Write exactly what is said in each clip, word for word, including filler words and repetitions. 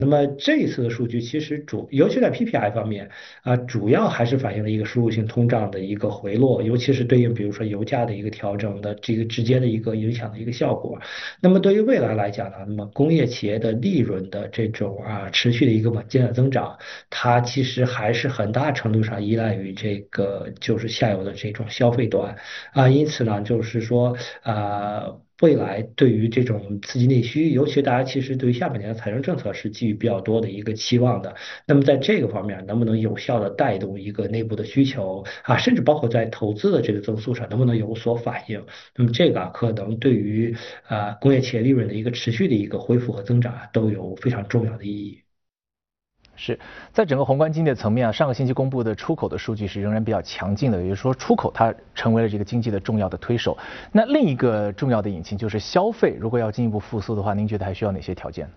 那么这一次的数据其实主，尤其在 P P I 方面啊，主要还是反映了一个输入性通胀的一个回落，尤其是对应比如说油价的一个调整的这个直接的一个影响的一个效果。那么对于未来来讲呢，那么工业企业的利润的这种啊持续的一个稳健的增长，它其实还是很大程度上依赖于这个就是下游的这种消费端啊，因此呢，就是说啊。未来对于这种刺激内需，尤其大家其实对于下半年的财政政策是寄予比较多的一个期望的。那么在这个方面，能不能有效的带动一个内部的需求啊，甚至包括在投资的这个增速上，能不能有所反应？那么这个啊，可能对于啊工业企业利润的一个持续的一个恢复和增长啊，都有非常重要的意义。 是在整个宏观经济的层面啊，上个星期公布的出口的数据是仍然比较强劲的，也就是说出口它成为了这个经济的重要的推手。那另一个重要的引擎就是消费，如果要进一步复苏的话，您觉得还需要哪些条件？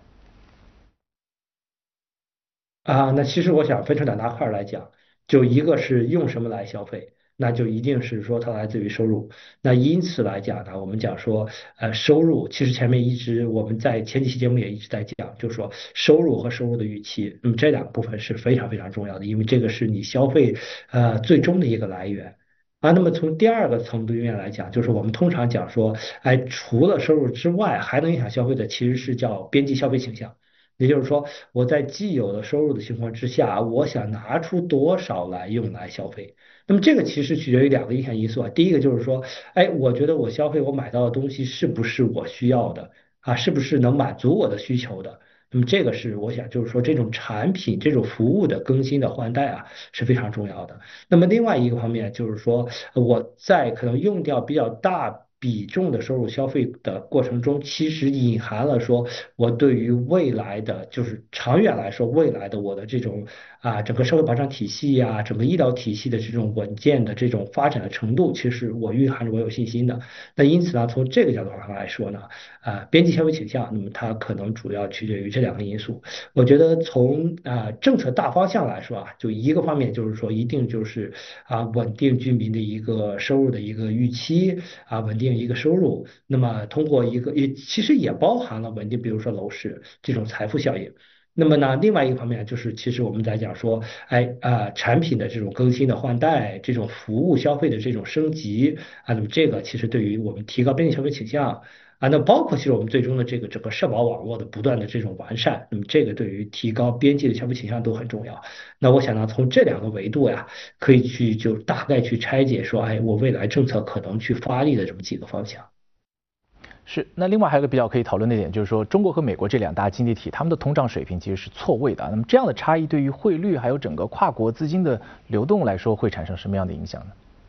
啊，那其实我想分成两大块儿来讲，就一个是用什么来消费，那就一定是说它来自于收入。那因此来讲呢，我们讲说，呃，收入其实前面一直我们在前几期节目也一直在讲，就是说收入和收入的预期，那么这两个部分是非常非常重要的，因为这个是你消费呃最终的一个来源。啊，那么从第二个层面来讲，就是我们通常讲说，哎，除了收入之外，还能影响消费的其实是叫边际消费倾向。也就是说，我在既有的收入的情况之下，我想拿出多少来用来消费。那么这个其实取决于两个影响因素啊。第一个就是说，哎，我觉得我消费我买到的东西是不是我需要的啊？是不是能满足我的需求的？那么这个是我想就是说，这种产品、这种服务的更新的换代啊是非常重要的。那么另外一个方面就是说，我在可能用掉比较大比重的收入消费的过程中，其实隐含了说我对于未来的就是长远来说，未来的我的这种啊整个社会保障体系呀、整个医疗体系的这种稳健的这种发展的程度，其实我蕴含着我有信心的。那因此呢，从这个角度上来说呢，啊边际消费倾向，那么它可能主要取决于这两个因素。我觉得从啊政策大方向来说啊，就一个方面就是说，一定就是啊稳定居民的一个收入的一个预期啊，稳定一个收入。那么通过一个也其实也包含了稳定，比如说楼市这种财富效应。那么呢，另外一个方面就是，其实我们在讲说，哎啊，产品的这种更新的换代，这种服务消费的这种升级啊，那么这个其实对于我们提高边际消费倾向啊，那包括其实我们最终的这个整个社保网络的不断的这种完善，那么这个对于提高边际的消费倾向都很重要。那我想呢，从这两个维度呀，可以去就大概去拆解说，哎，我未来政策可能去发力的这么几个方向。 是，那另外还有一个比较可以讨论的点，就是说中国和美国这两大经济体，他们的通胀水平其实是错位的。那么这样的差异对于汇率还有整个跨国资金的流动来说，会产生什么样的影响呢？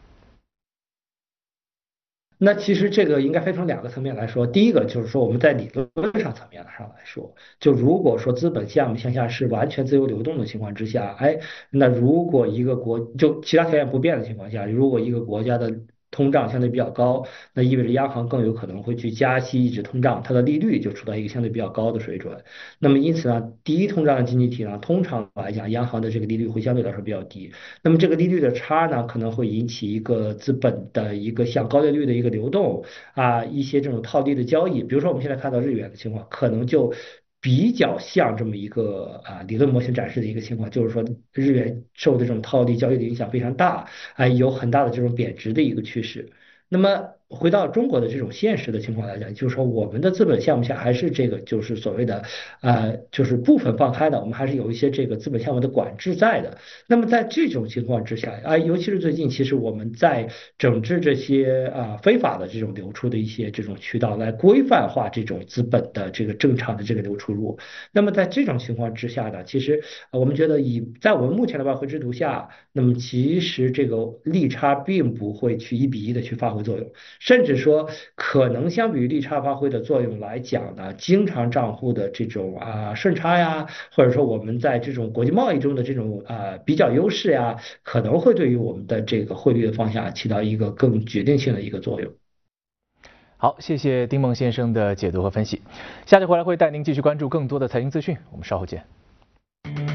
那其实这个应该分成两个层面来说，第一个就是说我们在理论上层面上来说，就如果说资本项目向下是完全自由流动的情况之下，哎，那如果一个国就其他条件不变的情况下，如果一个国家的通胀相对比较高，那意味着央行更有可能会去加息抑制通胀，它的利率就处在一个相对比较高的水准。那么因此呢，低通胀的经济体呢，通常来讲，央行的这个利率会相对来说比较低。那么这个利率的差呢，可能会引起一个资本的一个向高利率的一个流动啊，一些这种套利的交易。比如说我们现在看到日元的情况，可能就比较像这么一个啊理论模型展示的一个情况，就是说日元受的这种套利交易的影响非常大，啊，有很大的这种贬值的一个趋势。那么回到中国的这种现实的情况来讲，就是说我们的资本项目下还是这个就是所谓的呃就是部分放开的，我们还是有一些这个资本项目的管制在的。那么在这种情况之下啊，尤其是最近，其实我们在整治这些啊非法的这种流出的一些这种渠道，来规范化这种资本的这个正常的这个流出入。那么在这种情况之下呢，其实呃我们觉得以在我们目前的外汇制度下，那么其实这个利差并不会去一比一的去发挥作用，甚至说可能相比于利差发挥的作用来讲呢，经常账户的这种啊顺差呀，或者说我们在这种国际贸易中的这种啊比较优势呀，可能会对于我们的这个汇率的方向起到一个更决定性的一个作用。 好，谢谢丁梦先生的解读和分析。下期回来会带您继续关注更多的财经资讯，我们稍后见。